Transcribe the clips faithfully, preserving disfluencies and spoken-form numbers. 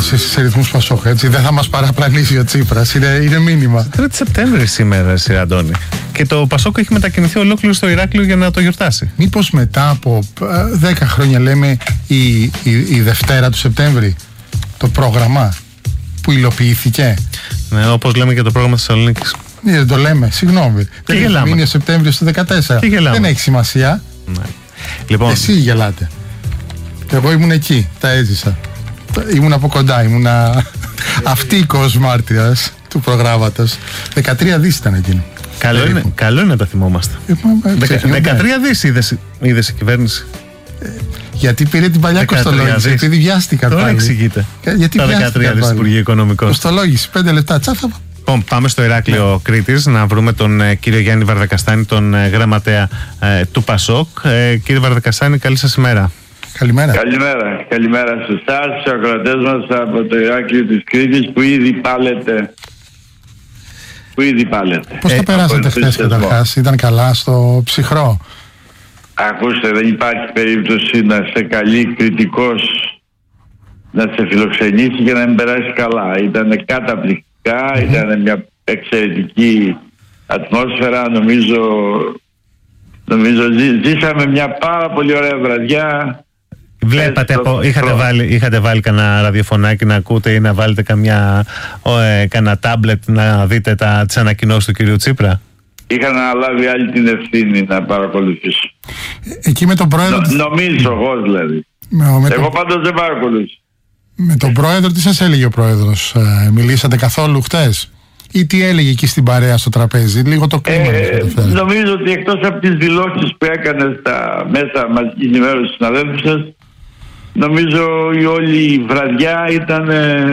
σε, σε ρυθμούς Πασόκ, έτσι. Δεν θα μας παραπλανήσει ο Τσίπρας. Είναι, είναι μήνυμα. τρίτη Σεπτέμβρη σήμερα, Σιρ Αντώνη. Και το Πασόκ έχει μετακινηθεί ολόκληρο στο Ηράκλειο για να το γιορτάσει. Μήπως μετά από δέκα χρόνια, λέμε, η, η, η Δευτέρα του Σεπτέμβρη, το πρόγραμμα που υλοποιήθηκε. Ναι, όπως λέμε και το πρόγραμμα Θεσσαλονίκης. Ναι, δεν το λέμε, συγγνώμη. Και γελάμε. Είναι ο Σεπτέμβριος του δεκατέσσερα. Δεν έχει σημασία. Ναι. Λοιπόν. Εσύ γελάτε. Εγώ ήμουν εκεί, τα έζησα. Ήμουν από κοντά, ήμουν αυτοίκος μάρτυρας του προγράμματος. δεκατρία δις ήταν εκείνο. Καλό είναι, καλό είναι να τα θυμόμαστε. Ε, Δεκα, δεκατρία δις είδες, είδες η κυβέρνηση. Ε, γιατί πήρε την παλιά κοστολόγηση, επειδή βιάστηκα. Τώρα εξηγείται. Γιατί τα δεκατρία δις Υπουργείο Οικονομικών. Κοστολόγηση, πέντε λεπτά, τσάφα. Λοιπόν, πάμε στο Ηράκλειο ναι. Κρήτης να βρούμε τον ε, κύριο Γιάννη Βαρδακαστάνη, τον ε, γραμματέα ε, του Πασόκ. Ε, κύριε Βαρδακαστάνη, καλή σας ημέρα. Καλημέρα. Καλημέρα. Καλημέρα σε εσάς, στους ακροατές μας από το Ηράκλειο της Κρήτης που ήδη πάλετε. Που ήδη πάλετε. Πώς ε, τα περάσατε χθες καταρχάς, ήταν καλά στο ψυχρό? Ακούστε, δεν υπάρχει περίπτωση να σε καλεί κριτικός να σε φιλοξενήσει και να μην περάσει καλά. Ήταν καταπληκτικά, mm-hmm. ήταν μια εξαιρετική ατμόσφαιρα, νομίζω, νομίζω ζή, ζήσαμε μια πάρα πολύ ωραία βραδιά. Βλέπατε, από, είχατε, βάλει, είχατε βάλει κανένα ραδιοφωνάκι να ακούτε ή να βάλετε καμιά, ε, κανένα τάμπλετ να δείτε τα, τις ανακοινώσεις του κυρίου Τσίπρα? Είχα να αναλάβει άλλη την ευθύνη να παρακολουθήσω. Εκεί με τον πρόεδρο... Νο, νομίζω εγώ δηλαδή. Με, με εγώ το... πάντως δεν παρακολουθήσω. Με τον πρόεδρο, τι σας έλεγε ο πρόεδρος? Ε, μιλήσατε καθόλου χτες? Ή τι έλεγε εκεί στην παρέα στο τραπέζι? Λίγο το κλίμα. Ε, νομίζω ότι εκτός από τις δηλώσεις που έκανε στα μέσα μαζικής ενημέρωσης του συναδέλφου σας, νομίζω η όλη βραδιά ήταν,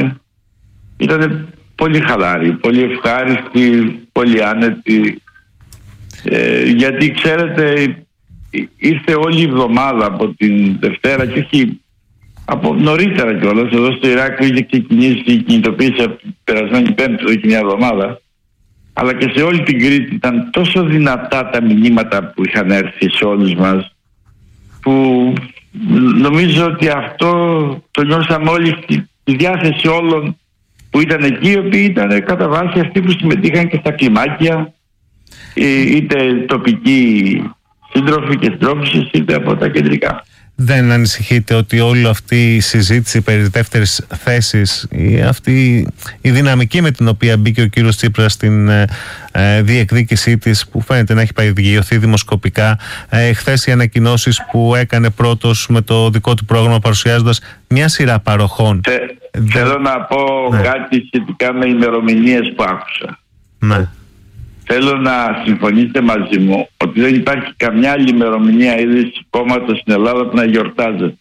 ήταν πολύ χαλάρη, πολύ ευχάριστη, πολύ άνετη. Ε, γιατί ξέρετε, ήρθε όλη η εβδομάδα από την Δευτέρα και όχι από νωρίτερα κιόλας. Εδώ στο Ηράκλειο είχε ξεκινήσει η κινητοποίηση από την περασμένη Πέμπτη, εδώ και μια εβδομάδα. Αλλά και σε όλη την Κρήτη ήταν τόσο δυνατά τα μηνύματα που είχαν έρθει σε όλους μας, που νομίζω ότι αυτό το νιώσαμε όλοι στη, στη διάθεση όλων που ήταν εκεί, οι οποίοι ήταν κατά βάση αυτοί που συμμετείχαν και στα κλιμάκια, είτε τοπικοί σύντροφοι και συντρόφισσες, είτε από τα κεντρικά. Δεν ανησυχείτε ότι όλη αυτή η συζήτηση περί δεύτερης θέσης, ή αυτή η δυναμική με την οποία μπήκε ο κύριος Τσίπρας στην ε, διεκδίκησή της, που φαίνεται να έχει παγιωθεί δημοσκοπικά, ε, χθες οι ανακοινώσεις που έκανε πρώτος με το δικό του πρόγραμμα παρουσιάζοντας μια σειρά παροχών? Θε, Δε... Θέλω να πω ναι. κάτι σχετικά με ημερομηνίες που άκουσα. Ναι. Θέλω να συμφωνήσετε μαζί μου ότι δεν υπάρχει καμιά άλλη ημερομηνία ίδρυσης κόμματος στην Ελλάδα που να γιορτάζεται.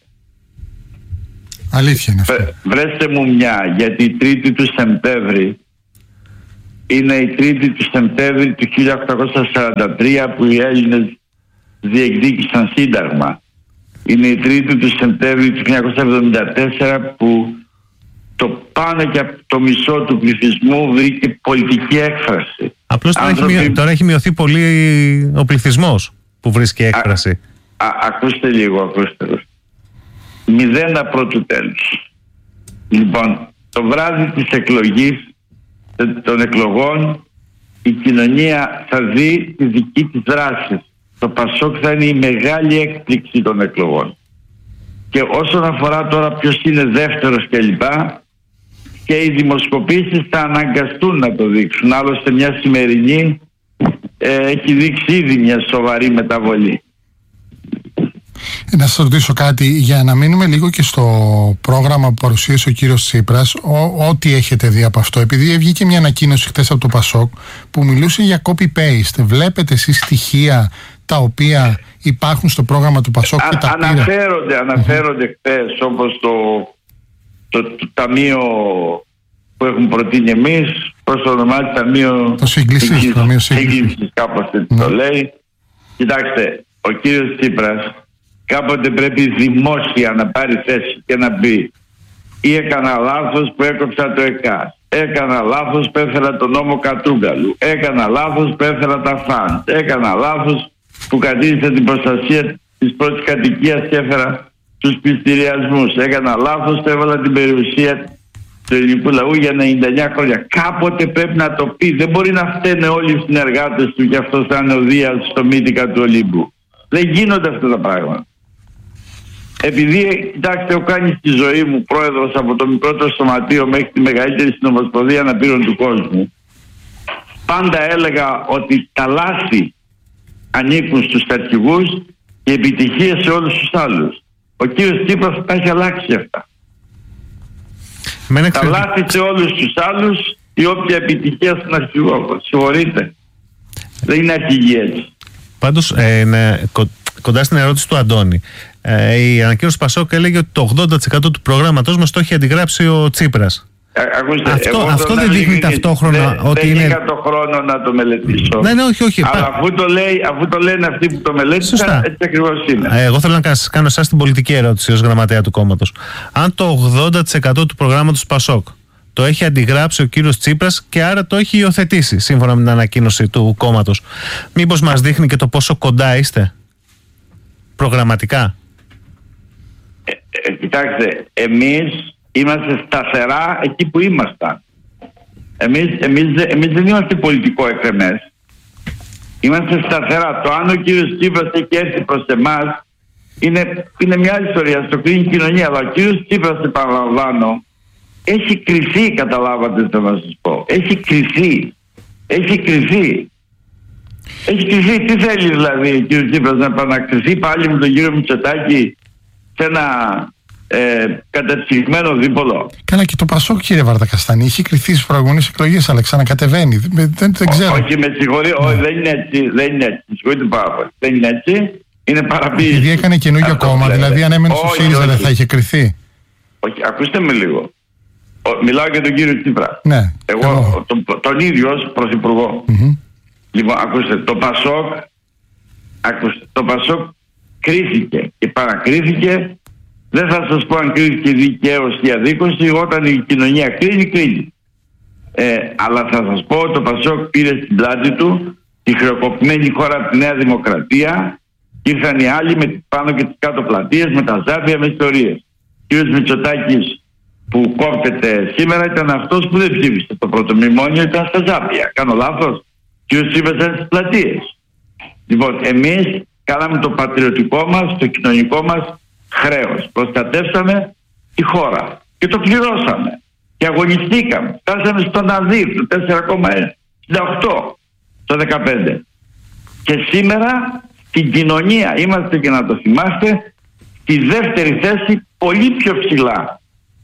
Αλήθεια είναι αυτό. Βρέστε μου μια, γιατί η τρίτη του Σεπτέμβρη είναι η τρίτη του Σεπτέμβρη του χίλια οκτακόσια σαράντα τρία που οι Έλληνες διεκδίκησαν σύνταγμα. Είναι η τρίτη του Σεπτέμβρη του χίλια εννιακόσια εβδομήντα τέσσερα που το πάνω και από το μισό του πληθυσμού βρήκε πολιτική έκφραση. Απλώς τώρα, Άνθρωποι... έχει, τώρα έχει μειωθεί πολύ ο πληθυσμός που βρίσκει έκφραση. Α, α, ακούστε λίγο, ακούστε. Μηδένα πρώτου τέλους. Λοιπόν, το βράδυ της εκλογής, των εκλογών, η κοινωνία θα δει τη δική της δράση. Το Πασόκ θα είναι η μεγάλη έκπληξη των εκλογών. Και όσον αφορά τώρα ποιος είναι δεύτερος κλπ, και οι δημοσκοπήσεις θα αναγκαστούν να το δείξουν. Άλλωστε μια σημερινή ε, έχει δείξει ήδη μια σοβαρή μεταβολή. Να σας ρωτήσω κάτι, για να μείνουμε λίγο και στο πρόγραμμα που παρουσίασε ο κύριος Τσίπρας, ό,τι έχετε δει από αυτό, επειδή βγήκε μια ανακοίνωση χτες από το Πασόκ που μιλούσε για copy-paste. Βλέπετε εσείς στοιχεία τα οποία υπάρχουν στο πρόγραμμα του Πασόκ? Α, τα αναφέρονται, αναφέρονται mm-hmm. χθες, όπως το, το, το ταμείο που έχουμε προτείνει εμείς, προς το ονομάζεται Ταμείο Σύγκλησης, κάπως έτσι mm-hmm. το λέει. Κοιτάξτε, ο κύριος Τσίπρας κάποτε πρέπει δημόσια να πάρει θέση και να πει: ή έκανα λάθος που έκοψα το ΕΚΑΣ, έκανα λάθος που έφερα τον νόμο Κατούγκαλου, έκανα λάθος που έφερα τα φαντ, έκανα λάθος που κατήργησα την προστασία της πρώτης κατοικίας και έφερα τους πληστηριασμούς, έκανα λάθος που έβαλα την περιουσία του ελληνικού λαού για ενενήντα εννέα χρόνια. Κάποτε πρέπει να το πει. Δεν μπορεί να φταίνε όλοι οι συνεργάτες του και αυτό θα είναι ο Δίας στο μύτικα του Ολύμπου. Δεν γίνονται αυτά τα πράγματα. Επειδή, κοιτάξτε, έχω κάνει στη ζωή μου πρόεδρος από το μικρότερο σωματείο μέχρι τη μεγαλύτερη συνομοσπονδία αναπήρων του κόσμου, πάντα έλεγα ότι τα λάθη ανήκουν στους αρχηγούς και επιτυχίες σε όλους τους άλλους. Ο κύριος Τσίπρας τα έχει αλλάξει αυτά. Τα λάθη σε όλους τους άλλους, η όποια επιτυχία στον αρχηγό. Συγχωρείτε. Δεν είναι αρχηγή έτσι. Πάντως, ε, ναι, κο, κοντά στην ερώτηση του Αντώνη, ε, η ανακοίνωση του Πασόκ έλεγε ότι το ογδόντα τοις εκατό του προγράμματος μας το έχει αντιγράψει ο Τσίπρας. Ε, ακούστε, αυτό αυτό δεν δείχνει ταυτόχρονα δεν, ότι δεν είναι... Δεν είχα το χρόνο να το μελετήσω. Ναι, ναι, όχι, όχι. Αλλά πά... αφού, το λέει, αφού το λένε αυτοί που το μελέτησαν, έτσι ακριβώς είναι. Ε, εγώ θέλω να κάνω εσάς την πολιτική ερώτηση ως γραμματέα του κόμματος. Αν το ογδόντα τοις εκατό του προγράμματος Πασόκ το έχει αντιγράψει ο κύριος Τσίπρας και άρα το έχει υιοθετήσει σύμφωνα με την ανακοίνωση του κόμματος, μήπως μας δείχνει και το πόσο κοντά είστε προγραμματικά? Ε, ε, κοιτάξτε, εμείς είμαστε σταθερά εκεί που ήμασταν. Εμείς, εμείς, εμείς δεν είμαστε πολιτικό εκρεμές. Είμαστε σταθερά. Το αν ο κύριος Τσίπρας έχει έρθει προς εμάς είναι, είναι μια άλλη ιστορία. Στο κρίνει η κοινωνία. Αλλά ο κύριος Τσίπρας, επαναλαμβάνω, έχει κρυθεί, καταλάβατε θα να σας πω. Έχει κρυθεί. Έχει κρυθεί. Έχει κρυθεί. Τι θέλει δηλαδή ο κύριος Τσίπρας, να επανακριθεί πάλι με τον κύριο Μητσοτάκη σε ένα ε, κατεψυγμένο δίπολο? Καλά, και το Πασόκ, κύριε Βαρδακαστάνη, έχει κρυθεί στις προηγούμενες εκλογές, αλλά ξανακατεβαίνει. Δεν, δεν, δεν ξέρω. Όχι, με συγχωρεί, όχι, δεν είναι έτσι. Δεν είναι έτσι. Συγχωρείτε πάρα πολύ. Δεν είναι έτσι. Είναι παραποίηση. Επειδή έκανε καινούργιο κόμμα, δηλαδή αν έμενε στο ΣΥΡΙΖΑ δεν θα είχε κρυθεί? Όχι, ακούστε με λίγο. Ο, μιλάω για τον κύριο Τσίπρα. Ναι. Εγώ, εγώ. Τον, τον ίδιο ως πρωθυπουργό. Mm-hmm. Λοιπόν, ακούστε, το Πασόκ, ακούστε, το Πασόκ κρίθηκε και παρακρίθηκε. Δεν θα σας πω αν κρίθηκε δικαίως ή αδίκως. Όταν η κοινωνία κρίνει, κρίνει. Ε, αλλά θα σας πω ότι το Πασόκ πήρε στην πλάτη του τη χρεοκοπημένη χώρα από τη Νέα Δημοκρατία και ήρθαν οι άλλοι με πάνω και τις κάτω πλατείες, με τα ζάπια, με ιστορίες. Ο κ. Μητσοτάκης που κόπτεται σήμερα ήταν αυτός που δεν ψήφισε το πρώτο μνημόνιο, ήταν στα ζάπια. Κάνω λάθος? Ο κ. Τσίπρας ήταν στις πλατείες. Λοιπόν, εμείς κάναμε το πατριωτικό μας, το κοινωνικό μας χρέος. Προστατεύσαμε τη χώρα και το πληρώσαμε και αγωνιστήκαμε. Φτάσαμε στον ΑΔΙΡ του τέσσερα κόμμα εξήντα οκτώ το δεκαπέντε. Και σήμερα στην κοινωνία είμαστε, και να το θυμάστε, στη δεύτερη θέση, πολύ πιο ψηλά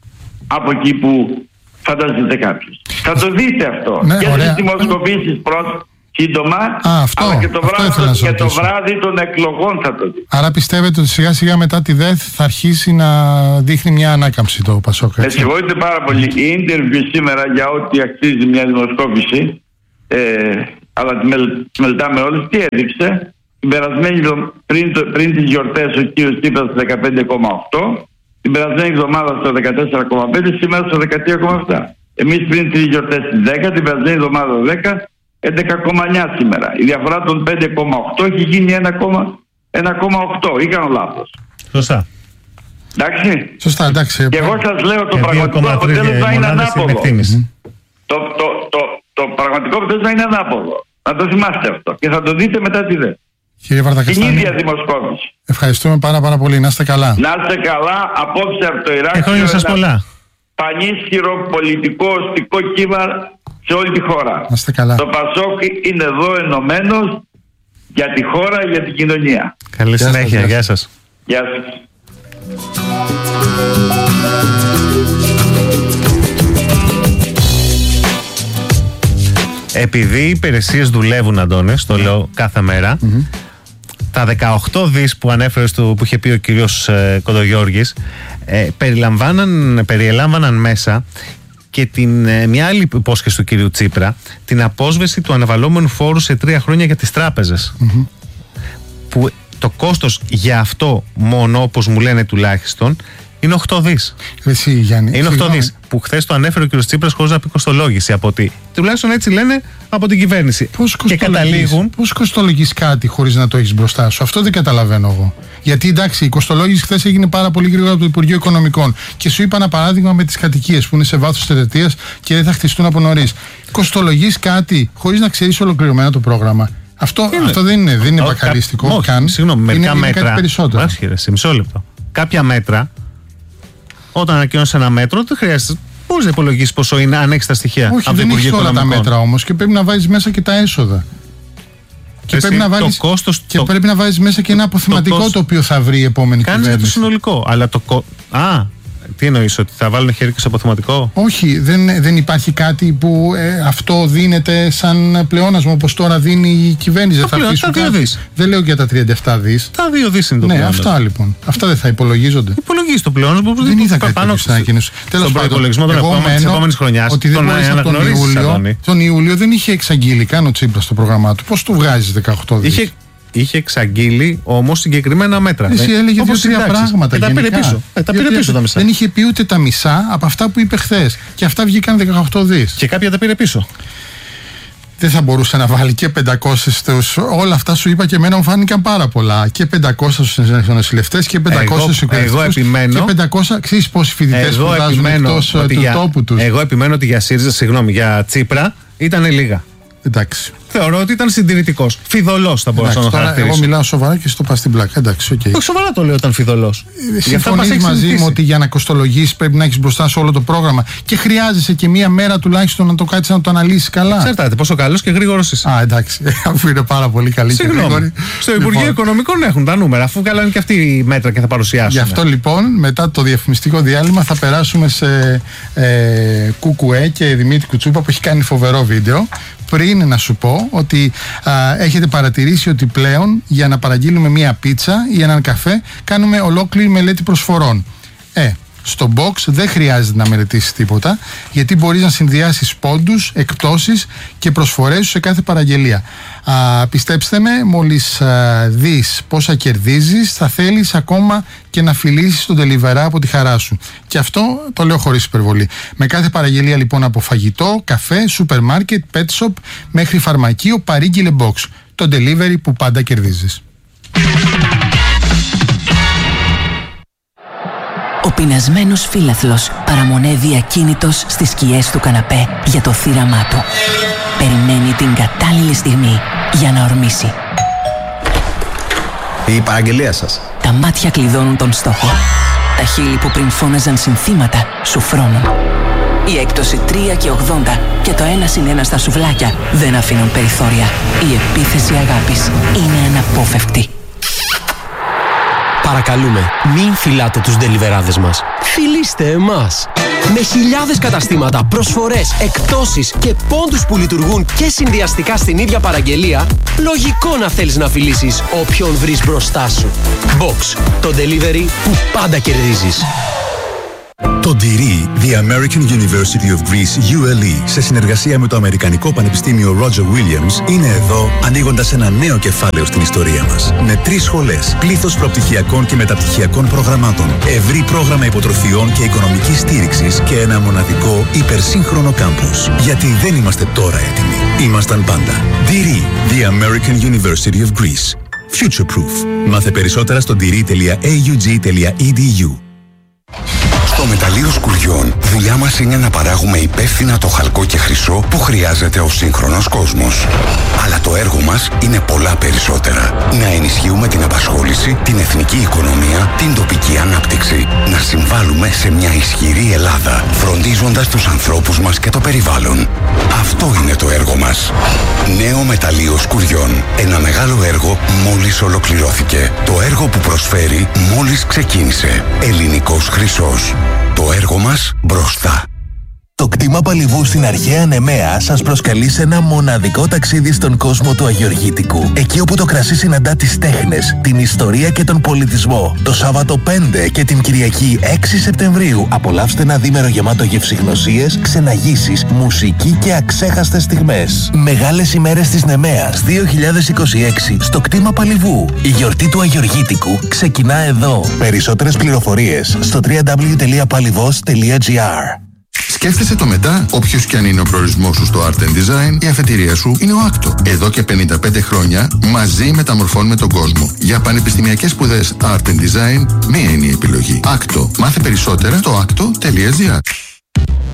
από εκεί που φαντάζεται κάποιος. Θα το δείτε αυτό. Ναι, και ωραία. στις δημοσκοπήσεις πρώτα σύντομα, Α, αυτό, αλλά και το, αυτό βράδυ, και το βράδυ των εκλογών θα το δείτε. Άρα πιστεύετε ότι σιγά σιγά μετά τη ΔΕΘ θα αρχίσει να δείχνει μια ανάκαμψη το Πασόκ? Με συγχωρείτε πάρα πολύ. Η interview σήμερα, για ό,τι αξίζει μια δημοσκόπηση, ε, αλλά τη, μελ, τη μελετάμε όλες, τι έδειξε? Την περασμένη, πριν, το, πριν τις γιορτές ο κύριος Τσίπρας στο δεκαπέντε κόμμα οκτώ, την περασμένη εβδομάδα στο δεκατέσσερα κόμμα πέντε, σήμερα στο δεκατρία κόμμα επτά. Εμείς πριν τις γιορτές στις δέκα, την περασμένη εβδομάδα δέκα, έντεκα κόμμα εννιά σήμερα. Η διαφορά των πέντε κόμμα οκτώ έχει γίνει ένα κόμμα οκτώ. Ή κάνω λάθος? Σωστά. Εντάξει. Σωστά, εντάξει. Και εγώ σας λέω το πραγματικό αποτέλεσμα είναι ανάποδο. Το, το, το, το πραγματικό αποτέλεσμα είναι ανάποδο. Να το θυμάστε αυτό. Και θα το δείτε μετά τη ΔΕ. Κύριε Βαρδακαστάνη, την ίδια δημοσκόπηση. Ευχαριστούμε πάρα πάρα πολύ. Να είστε καλά. Να είστε καλά. Απόψε από το Ιράκ. Και χρόνια σας πολλά. Πανίσχυρο πολιτικό οστικό κύμα σε όλη τη χώρα. Να είστε καλά. Το Πασόκ είναι εδώ ενωμένος για τη χώρα, για την κοινωνία. Καλή συνέχεια. Γεια σας. Γεια σας. Επειδή οι υπηρεσίες δουλεύουν, Αντώνης, το λέω κάθε μέρα, mm-hmm. τα δεκαοκτώ δις που ανέφερε στο, που είχε πει ο κύριος ε, Κοντογιώργης, ε, περιλαμβάναν, περιελάμβαναν μέσα και την, ε, μια άλλη υπόσχεση του κύριου Τσίπρα, την απόσβεση του αναβαλλόμενου φόρου σε τρία χρόνια για τις τράπεζες. Mm-hmm. Που το κόστος για αυτό μόνο, όπως μου λένε τουλάχιστον, Είναι οκτώ δις. Εσύ, Γιάννη. Είναι οκτώ δις. Που χθες το ανέφερε ο κ. Τσίπρας χωρίς να πει κοστολόγηση. Από ότι, τουλάχιστον έτσι λένε από την κυβέρνηση. Πώς και καταλήγουν. Πώς κοστολογείς κάτι χωρίς να το έχεις μπροστά σου? Αυτό δεν καταλαβαίνω εγώ. Γιατί εντάξει, η κοστολόγηση χθες έγινε πάρα πολύ γρήγορα από το Υπουργείο Οικονομικών. Και σου είπα ένα παράδειγμα με τις κατοικίες που είναι σε βάθος τετραετίας και δεν θα χτιστούν από νωρίς. Κοστολογείς κάτι χωρίς να ξέρεις ολοκληρωμένα το πρόγραμμα. Αυτό, αυτό δεν είναι, δεν είναι μπακαλιστικό. Όχι, καν. Συγγνώμη, μερικά είναι, μέτρα. Είναι κάτι περισσότερο. Άσχερε, σε μισό λεπτό. Κάποια μέτρα, όταν ανακοινώσει ένα μέτρο, δεν χρειάζεται. Πώς να υπολογίσεις πόσο είναι, αν έχεις τα στοιχεία? Όχι, δεν έχεις όλα τα μέτρα όμως και πρέπει να βάζεις μέσα και τα έσοδα. Και, Εσύ, πρέπει να, βάλεις, το κόστος, και το, πρέπει να βάζεις μέσα και ένα αποθεματικό το, κόστος, το οποίο θα βρει η επόμενη κάνεις κυβέρνηση. Κάνεις για το συνολικό. Αλλά το κο... Α, τι εννοείς, ότι θα βάλουν χέρι και σε αποθεματικό? Όχι, δεν, δεν υπάρχει κάτι που ε, αυτό δίνεται σαν πλεόνασμα όπως τώρα δίνει η κυβέρνηση. Το θα πλέον, αφήσουν κάτι. Δις. Δεν λέω για τα τριάντα επτά δις. Τα δύο δις είναι το ναι, πλεόνασμα. Ναι, αυτά λοιπόν. Αυτά δεν θα υπολογίζονται. Υπολογίζει το πλεόνασμα. Δεν είδα κάτι πάνω στην ανακοίνωση. Στον προϋπολογισμό της επόμενης χρονιάς. Ότι δεν μπορείς από τον Ιούλιο, τον Ιούλιο δεν είχε εξαγγείλει καν ο Τσίπρας στο πρόγραμμά του. Πώς του βγάζεις δεκαοκτώ δις? Είχε, είχε εξαγγείλει όμως συγκεκριμένα μέτρα. Εσύ έλεγε δύο-τρία πράγματα. Και τα πήρε πίσω. Ε, τα πήρε πίσω τα μισά. Δεν είχε πει ούτε τα μισά από αυτά που είπε χθες. Και αυτά βγήκαν δεκαοκτώ δις. Και κάποια τα πήρε πίσω. Δεν θα μπορούσε να βάλει και πεντακόσια στους. Όλα αυτά σου είπα και εμένα μου φάνηκαν πάρα πολλά. Και πεντακόσια στους νοσηλευτές και πεντακόσια στους εκπαιδευτικούς. Εγώ επιμένω. Και πεντακόσια, ξέρεις πόσοι φοιτητές σπουδάζουν εκτός του για, τόπου τους. Εγώ επιμένω ότι για ΣΥΡΙΖΑ, συγγνώμη, για Τσίπρα ήταν λίγα. Εντάξει. Θεωρώ ότι ήταν συντηρητικός. Φιδωλός θα μπορούσα να το χαρακτηρίσω. Εγώ μιλάω σοβαρά και στο πα στην πλάκα. Εντάξει, οκ. Okay. Όχι σοβαρά το λέω όταν φιδωλός. Συμφωνείς μαζί μου ότι για να κοστολογήσεις πρέπει να έχεις μπροστά σε όλο το πρόγραμμα και χρειάζεσαι και μία μέρα τουλάχιστον να το κάτσεις να το αναλύσεις καλά. Εξαρτάται πόσο καλός και γρήγορος είσαι. Α, εντάξει. Αφού είναι πάρα πολύ καλή και γρήγορη. Στο Υπουργείο λοιπόν. Οικονομικών έχουν τα νούμερα, αφού καλάνε και αυτοί οι μέτρα και θα παρουσιάσουν. Γι' αυτό λοιπόν, μετά το διαφημιστικό διάλειμμα, θα περάσουμε σε ε, Κουκουέ και Δημήτρη Κουτσούπα που έχει κάνει φοβερό βίντεο. Πριν να σου πω ότι α, έχετε παρατηρήσει ότι πλέον για να παραγγείλουμε μία πίτσα ή έναν καφέ κάνουμε ολόκληρη μελέτη προσφορών. Ε, στο box δεν χρειάζεται να μελετήσεις τίποτα, γιατί μπορείς να συνδυάσεις πόντους, εκπτώσεις και προσφορές σου σε κάθε παραγγελία. Α, πιστέψτε με, μόλις α, δεις πόσα κερδίζεις, θα θέλεις ακόμα και να φιλήσεις τον τελιβερά από τη χαρά σου. Και αυτό το λέω χωρίς υπερβολή. Με κάθε παραγγελία λοιπόν από φαγητό, καφέ, σούπερ μάρκετ, pet shop μέχρι φαρμακείο, παρήγγειλε box. Το delivery που πάντα κερδίζεις. Ο πεινασμένος φύλαθλος παραμονεύει ακίνητος στις σκιές του καναπέ για το θύραμά του. Περιμένει την κατάλληλη στιγμή για να ορμήσει. Η παραγγελία σας. Τα μάτια κλειδώνουν τον στόχο. Τα χείλη που πριν φώναζαν συνθήματα σου φρώνουν. Η έκπτωση τρία και ογδόντα και το ένα συν ένα στα σουβλάκια δεν αφήνουν περιθώρια. Η επίθεση αγάπης είναι αναπόφευκτη. Παρακαλούμε, μην φυλάτε τους ντελιβεράδες μας. Φιλήστε εμάς. Με χιλιάδες καταστήματα, προσφορές, εκπτώσεις και πόντους που λειτουργούν και συνδυαστικά στην ίδια παραγγελία, λογικό να θέλεις να φιλήσεις όποιον βρεις μπροστά σου. Box, το delivery που πάντα κερδίζεις. Το ντι ι, The American University of Greece, γιου ελ ι, σε συνεργασία με το Αμερικανικό Πανεπιστήμιο Roger Williams, είναι εδώ ανοίγοντας ένα νέο κεφάλαιο στην ιστορία μας. Με τρεις σχολές, πλήθος προπτυχιακών και μεταπτυχιακών προγραμμάτων, ευρύ πρόγραμμα υποτροφιών και οικονομικής στήριξης και ένα μοναδικό υπερσύγχρονο κάμπους. Γιατί δεν είμαστε τώρα έτοιμοι. Ήμασταν πάντα. ντι ι, The American University of Greece. Future Proof. Μάθε περισσότερα στο ντι ι τελεία έι γιου τζι τελεία ι ντι γιου. Στο μεταλλείο Σκουριών, δουλειά μας είναι να παράγουμε υπεύθυνα το χαλκό και χρυσό που χρειάζεται ο σύγχρονος κόσμος. Αλλά το έργο μας είναι πολλά περισσότερα. Να ενισχύουμε την απασχόληση, την εθνική οικονομία, την τοπική ανάπτυξη. Να συμβάλλουμε σε μια ισχυρή Ελλάδα, φροντίζοντας τους ανθρώπους μας και το περιβάλλον. Αυτό είναι το έργο μας. Νέο μεταλλείο Σκουριών. Ένα μεγάλο έργο μόλις ολοκληρώθηκε. Το έργο που προσφέρει μόλις ξεκίνησε. Ελληνικός χρυσός. Το έργο μας μπροστά. Το Το κτήμα Παλιβού στην αρχαία Νεμαία σας προσκαλεί σε ένα μοναδικό ταξίδι στον κόσμο του Αγιοργητικού. Εκεί όπου το κρασί συναντά τις τέχνες, την ιστορία και τον πολιτισμό. Το Σάββατο πέντε και την Κυριακή έξι Σεπτεμβρίου απολαύστε ένα δίμερο γεμάτο γευσηγνωσίες, ξεναγήσεις, μουσική και αξέχαστες στιγμές. Μεγάλες ημέρες της Νεμαίας δύο χιλιάδες είκοσι έξι στο κτήμα Παλιβού. Η γιορτή του Αγιοργητικού ξεκινά εδώ. Περισσότερες πληροφορίες στο double-u double-u double-u τελεία παλιβός τελεία τζι άρ. Σκέφτεσαι το μετά, όποιος και αν είναι ο προορισμός σου στο Art and Design, η αφετηρία σου είναι ο άκτο. Εδώ και πενήντα πέντε χρόνια μαζί μεταμορφώνουμε τον κόσμο. Για πανεπιστημιακές σπουδές Art and Design, μία είναι η επιλογή. άκτο. Μάθε περισσότερα στο άκτο τελεία τζι άρ.